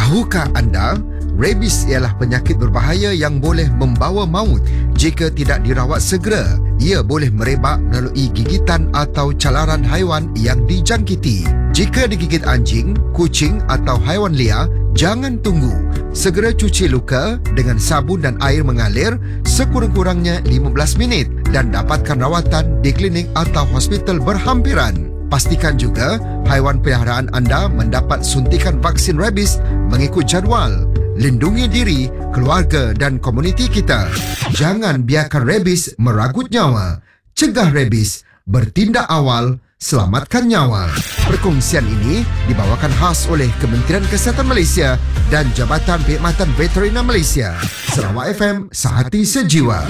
Tahukah anda, rabies ialah penyakit berbahaya yang boleh membawa maut jika tidak dirawat segera. Ia boleh merebak melalui gigitan atau calaran haiwan yang dijangkiti. Jika digigit anjing, kucing atau haiwan liar, jangan tunggu. Segera cuci luka dengan sabun dan air mengalir sekurang-kurangnya 15 minit dan dapatkan rawatan di klinik atau hospital berhampiran. Pastikan juga haiwan peliharaan anda mendapat suntikan vaksin rabies mengikut jadual. Lindungi diri, keluarga dan komuniti kita. Jangan biarkan rabies meragut nyawa. Cegah rabies, bertindak awal, selamatkan nyawa. Perkongsian ini dibawakan khas oleh Kementerian Kesihatan Malaysia dan Jabatan Perkhidmatan Veteriner Malaysia. Sarawak FM, sehati sejiwa.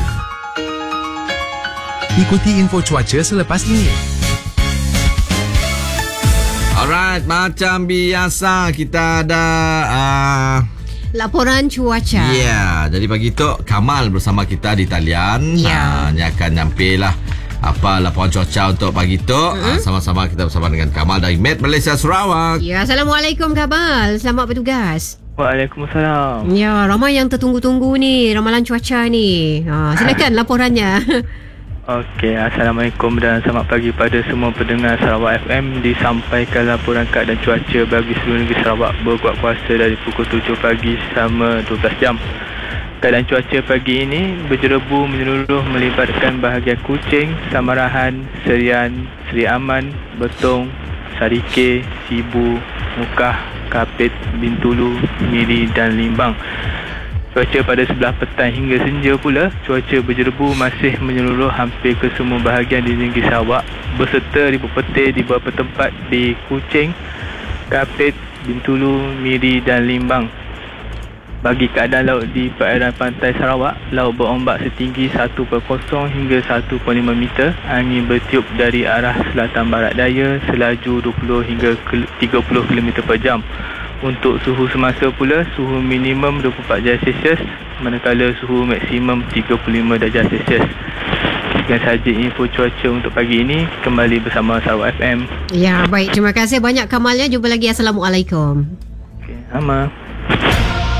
Ikuti info cuaca selepas ini. Alright, macam biasa kita ada laporan cuaca. Ya, jadi pagi tu Kamal bersama kita di talian. Ni akan nyampelah apa laporan cuaca untuk pagi tu. Sama-sama kita bersama dengan Kamal dari Met Malaysia Sarawak. Ya, Assalamualaikum Kamal. Selamat bertugas. Waalaikumsalam. Ya, ramai yang tertunggu-tunggu ni ramalan cuaca ni. Silakan laporannya. Okey, Assalamualaikum dan selamat pagi pada semua pendengar Sarawak FM. Disampaikan laporan keadaan cuaca bagi seluruh negeri Sarawak berkuat kuasa dari pukul 7 pagi selama 12 jam. Keadaan cuaca pagi ini berjerebu menyeluruh melibatkan bahagian Kuching, Samarahan, Serian, Seri Aman, Betong, Sarike, Sibu, Mukah, Kapit, Bintulu, Miri dan Limbang. Cuaca pada sebelah petang hingga senja pula, cuaca berjerebu masih menyeluruh hampir ke semua bahagian di negeri Sarawak berserta ribuan petir di beberapa tempat di Kuching, Kapit, Bintulu, Miri dan Limbang. Bagi keadaan laut di perairan pantai Sarawak, laut berombak setinggi 1.0 hingga 1.5 meter, angin bertiup dari arah selatan barat daya selaju 20 hingga 30 km per jam. Untuk suhu semasa pula, suhu minimum 24 darjah Celsius manakala suhu maksimum 35 darjah Celsius. Sekian sahaja info cuaca untuk pagi ini. Kembali bersama Sarawak FM. Ya, baik. Terima kasih banyak Kamalnya. Jumpa lagi. Assalamualaikum. Okay, sama.